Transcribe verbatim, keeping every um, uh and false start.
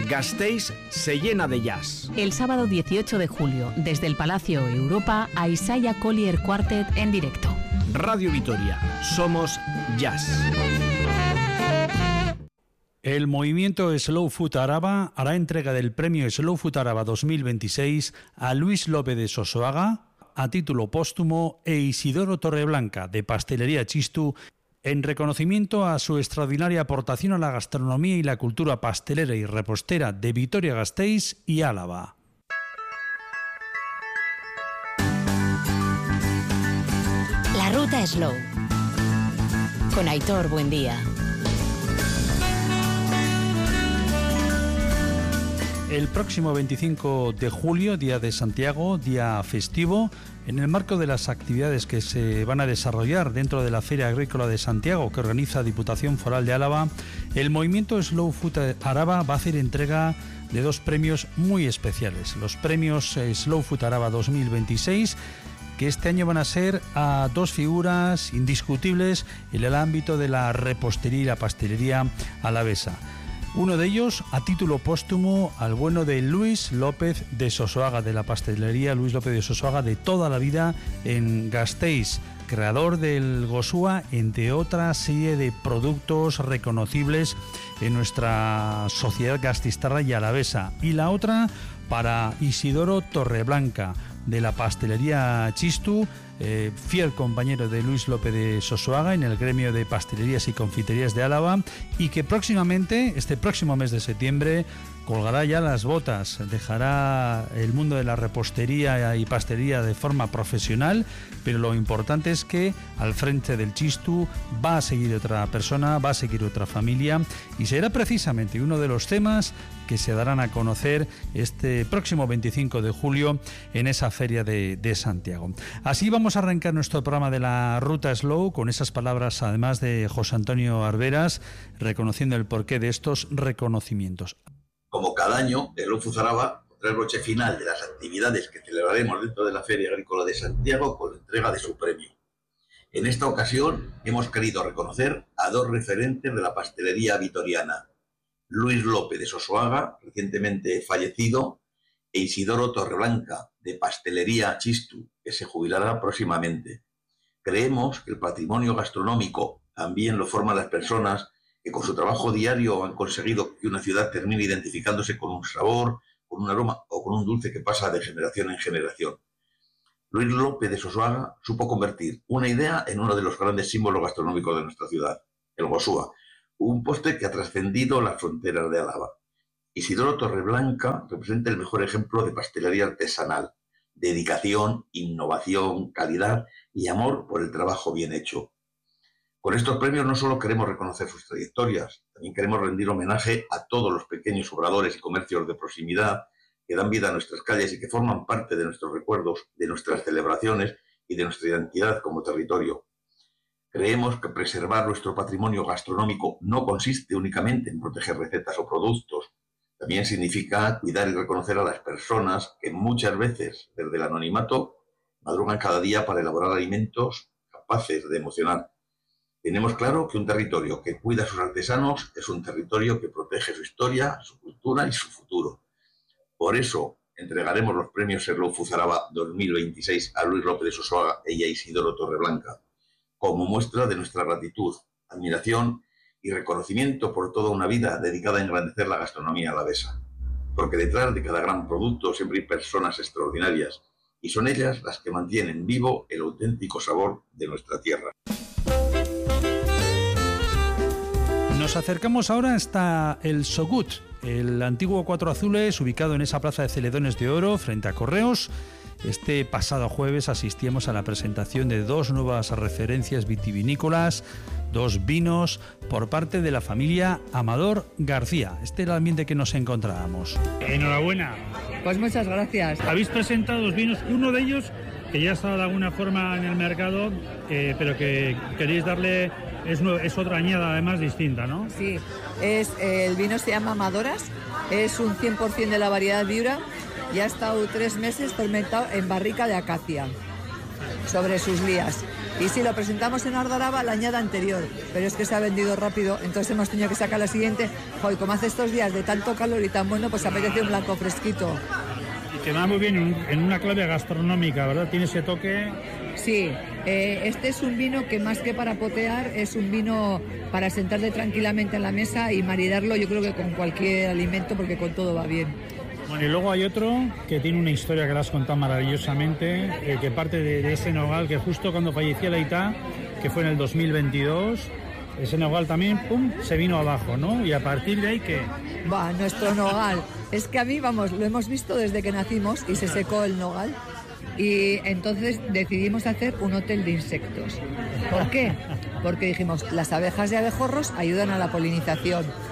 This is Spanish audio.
Gasteiz se llena de jazz. El sábado dieciocho de julio, desde el Palacio Europa, a Isaiah Collier Quartet en directo. Radio Vitoria, somos jazz. El movimiento Slow Food Araba hará entrega del premio Slow Food Araba dos mil veintiséis a Luis López de Sosoaga a título póstumo e Isidoro Torreblanca de Pastelería Chistu en reconocimiento a su extraordinaria aportación a la gastronomía y la cultura pastelera y repostera de Vitoria-Gasteiz y Álava. La ruta Slow con Aitor Buendía. El próximo veinticinco de julio, Día de Santiago, día festivo, en el marco de las actividades que se van a desarrollar dentro de la Feria Agrícola de Santiago que organiza Diputación Foral de Álava, el movimiento Slow Food Araba va a hacer entrega de dos premios muy especiales. Los premios Slow Food Araba dos mil veintiséis, que este año van a ser a dos figuras indiscutibles en el ámbito de la repostería y la pastelería alavesa. Uno de ellos, a título póstumo, al bueno de Luis López de Sosoaga, de la pastelería Luis López de Sosoaga de toda la vida en Gasteiz, creador del Gosúa, entre otra serie de productos reconocibles en nuestra sociedad gasteiztarra y alavesa. Y la otra para Isidoro Torreblanca, de la pastelería Chistu, eh, fiel compañero de Luis López de Sosoaga en el gremio de pastelerías y confiterías de Álava, y que próximamente, este próximo mes de septiembre, colgará ya las botas, dejará el mundo de la repostería y pastelería de forma profesional, pero lo importante es que al frente del Chistu va a seguir otra persona, va a seguir otra familia, y será precisamente uno de los temas que se darán a conocer este próximo veinticinco de julio en esa feria de, de Santiago. Así vamos a arrancar nuestro programa de la Ruta Slow con esas palabras, además de José Antonio Arberas, reconociendo el porqué de estos reconocimientos. Como cada año, el Slow Food Araba trae el broche final de las actividades que celebraremos dentro de la Feria Agrícola de Santiago con la entrega de su premio. En esta ocasión hemos querido reconocer a dos referentes de la pastelería vitoriana: Luis López de Sosoaga, recientemente fallecido, e Isidoro Torreblanca, de Pastelería Chistu, que se jubilará próximamente. Creemos que el patrimonio gastronómico también lo forman las personas que con su trabajo diario han conseguido que una ciudad termine identificándose con un sabor, con un aroma o con un dulce que pasa de generación en generación. Luis López de Sosoaga supo convertir una idea en uno de los grandes símbolos gastronómicos de nuestra ciudad, el Gosúa, un postre que ha trascendido las fronteras de Álava. Isidoro Torreblanca representa el mejor ejemplo de pastelería artesanal, dedicación, innovación, calidad y amor por el trabajo bien hecho. Con estos premios no solo queremos reconocer sus trayectorias, también queremos rendir homenaje a todos los pequeños obradores y comercios de proximidad que dan vida a nuestras calles y que forman parte de nuestros recuerdos, de nuestras celebraciones y de nuestra identidad como territorio. Creemos que preservar nuestro patrimonio gastronómico no consiste únicamente en proteger recetas o productos, también significa cuidar y reconocer a las personas que muchas veces, desde el anonimato, madrugan cada día para elaborar alimentos capaces de emocionar. Tenemos claro que un territorio que cuida a sus artesanos es un territorio que protege su historia, su cultura y su futuro. Por eso entregaremos los premios Slow Food Araba dos mil veintiséis a Luis López de Sosoaga y a Isidoro Torreblanca, como muestra de nuestra gratitud, admiración y reconocimiento por toda una vida dedicada a engrandecer la gastronomía alavesa. Porque detrás de cada gran producto siempre hay personas extraordinarias, y son ellas las que mantienen vivo el auténtico sabor de nuestra tierra. Nos acercamos ahora hasta el Sogut, el antiguo Cuatro Azules, ubicado en esa plaza de Celedones de Oro, frente a Correos. Este pasado jueves asistíamos a la presentación de dos nuevas referencias vitivinícolas, dos vinos, por parte de la familia Amador García. Este era el ambiente que nos encontrábamos. Enhorabuena. Pues muchas gracias. Habéis presentado dos vinos, uno de ellos que ya está de alguna forma en el mercado, eh, pero que queréis darle, es, es otra añada además distinta, ¿no? Sí, es, el vino se llama Amadoras, es un cien por ciento de la variedad Viura y ha estado tres meses fermentado en barrica de acacia, sobre sus lías. Y sí, lo presentamos en Ardaraba la añada anterior, pero es que se ha vendido rápido, entonces hemos tenido que sacar la siguiente. Joder, como hace estos días de tanto calor y tan bueno, pues apetece un blanco fresquito. Y que va muy bien en, en una clave gastronómica, ¿verdad? Tiene ese toque... Sí, eh, este es un vino que más que para potear, es un vino para sentarte tranquilamente en la mesa y maridarlo yo creo que con cualquier alimento, porque con todo va bien. Bueno, y luego hay otro que tiene una historia que la has contado maravillosamente, eh, que parte de, de ese nogal que justo cuando falleció la Itá, que fue en el dos mil veintidós, ese nogal también, pum, se vino abajo, ¿no? Y a partir de ahí, ¿qué? Va, nuestro nogal. Es que a mí, vamos, lo hemos visto desde que nacimos y se secó el nogal. Y entonces decidimos hacer un hotel de insectos. ¿Por qué? Porque dijimos, las abejas y abejorros ayudan a la polinización.